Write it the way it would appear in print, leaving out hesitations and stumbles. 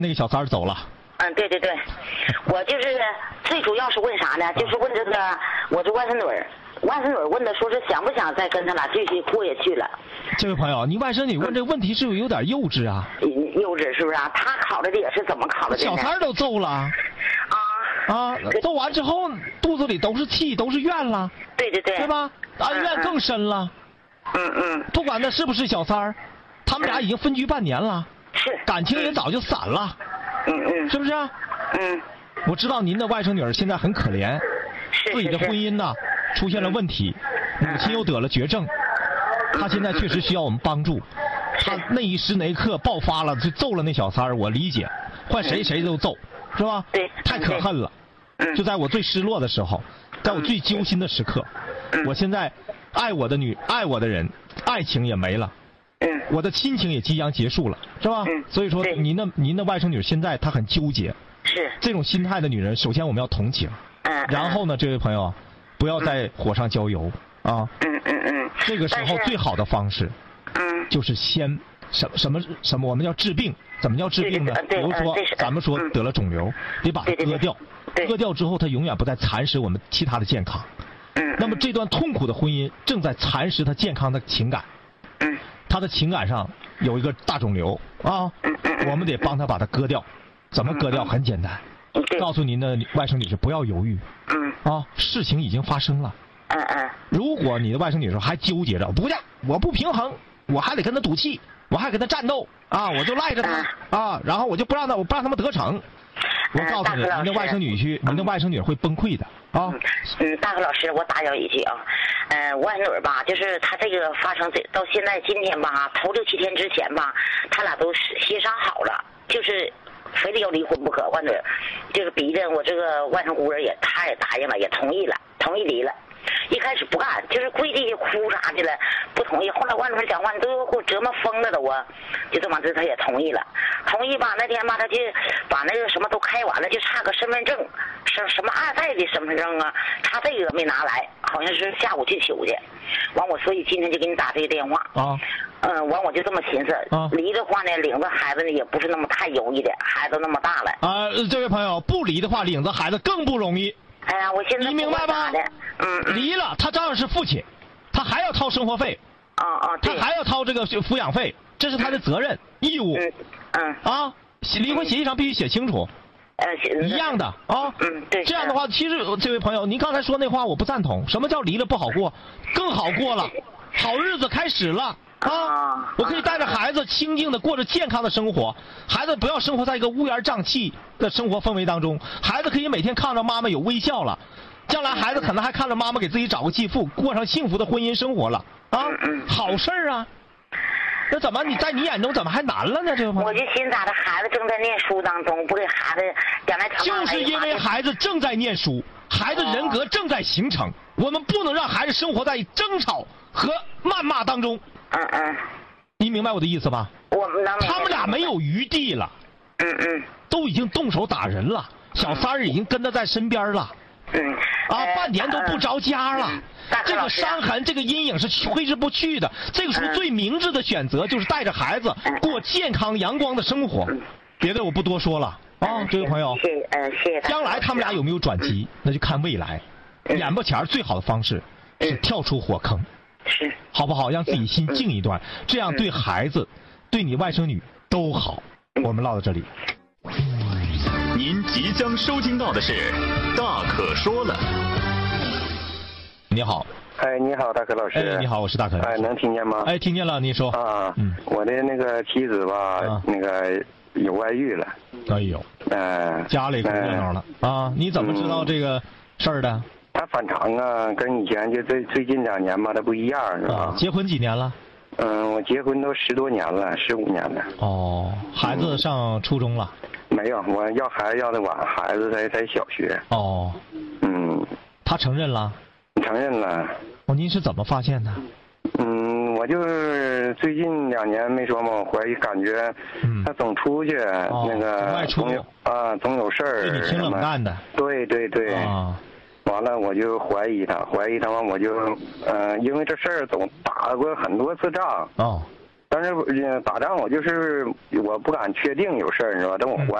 那个小三儿走了。 对对对，我就是最主要是问啥呢？就是问这个我这外甥女儿，问的说是想不想再跟他俩继续过下去了。 这位朋友，你外甥女问这个问题是不是有点幼稚啊？ 幼稚是不是啊？他考虑的也是怎么考虑的？ 小三儿都揍了。揍完之后肚子里都是气，都是怨了。 对对对， 对吧？恩怨更深了。不管那是不是小三儿，他们俩已经分居半年了， 是感情也早就散了。是不是？我知道您的外甥女儿现在很可怜，自己的婚姻呢出现了问题，母亲又得了绝症，她现在确实需要我们帮助。她那一时那一刻爆发了，就揍了那小三儿，我理解，换谁都揍，是吧？ 对， 太可恨了。就在我最失落的时候，在我最揪心的时刻，我现在爱我的人，爱情也没了。我的亲情也即将结束了，是吧？所以说您的外甥女现在她很纠结， 是这种心态的女人，首先我们要同情，然后呢，这位朋友，不要在火上浇油啊。这个时候最好的方式，就是先什么，我们叫治病，怎么叫治病呢？比如说咱们说得了肿瘤，得把它割掉，割掉之后，它永远不再蚕食我们其他的健康。那么这段痛苦的婚姻正在蚕食他健康的情感。他的情感上有一个大肿瘤啊，我们得帮他把它割掉。怎么割掉？很简单，告诉您的外甥女士不要犹豫。事情已经发生了。如果你的外甥女士还纠结着，不对，我不平衡，我还得跟他赌气，我还跟他战斗啊，我就赖着他然后我不让他们得逞。我告诉你，您的外甥女会崩溃的啊。 大哥老师，我打扰一句啊。外甥女吧，就是他这个发生到现在今天吧，头6、7天之前吧，他俩都协商好了，就是非得要离婚不可。外甥女就是逼着我这个外甥姑儿他也答应了，也同意离了。一开始不干，就是跪地哭啥去了，不同意。后来外甥女讲话，你都给我折磨疯了都啊，就这么着他也同意了。同意吧，那天吧他就把那个什么都开完了，就差个身份证，什么2代的身份证啊，差这个没拿来，好像是下午去取去。完我所以今天就给你打这个电话。完我就这么寻思，离的话呢，领着孩子呢也不是那么太容易的，孩子那么大了。 这位朋友，不离的话，领着孩子更不容易。 哎呀，我现在你明白吗？离了，他照样是父亲，他还要掏生活费，他还要掏这个抚养费，这是他的责任义务。离婚协议上必须写清楚。一样的啊。 对。 这样的话，其实这位朋友，您刚才说那话我不赞同。什么叫离了不好过？更好过了，好日子开始了。我可以带着孩子清静的过着健康的生活，孩子不要生活在一个乌烟瘴气的生活氛围当中，孩子可以每天看着妈妈有微笑了，将来孩子可能还看着妈妈给自己找个继父，过上幸福的婚姻生活了好事儿啊。那怎么你在你眼中怎么还难了呢？这个我就寻思咋的，孩子正在念书当中，不给孩子将来就是因为孩子正在念书，孩子人格正在形成，我们不能让孩子生活在争吵和谩骂当中。你明白我的意思吧？ 我们能。 他们俩没有余地了。都已经动手打人了，小三儿已经跟他在身边了。半年都不着家了。这个伤痕，这个阴影是挥之不去的。这个时候最明智的选择就是带着孩子过健康阳光的生活。别的我不多说了这位朋友。 谢谢。 将来他们俩有没有转机，那就看未来。眼巴前最好的方式是跳出火坑。 是， 好不好？让自己心静一段，这样对孩子，对你外甥女都好。我们唠到这里。 您即将收听到的是《大可说了》。 你好。 你好，大可老师。 你好，我是大可。 能听见吗？ 听见了，你说。 我的那个妻子吧，那个有外遇了。 哎呦。家里可热闹了你怎么知道这个事儿的？ 他反常啊，跟以前就最近2年吧，他不一样，是吧？ 结婚几年了？ 我结婚都10多年了，15年了。 孩子上初中了？ 没有，我要孩子要的晚，孩子在小学。 他承认了？ 承认了。 您是怎么发现的？ 我就是最近2年没说嘛，我怀疑感觉他总出去，那个总有事儿， 对你挺冷淡的。 对。完了我就怀疑他完我就因为这事儿总打过很多次仗。 但是打仗我就是我不敢确定有事儿，你知道吧？等我回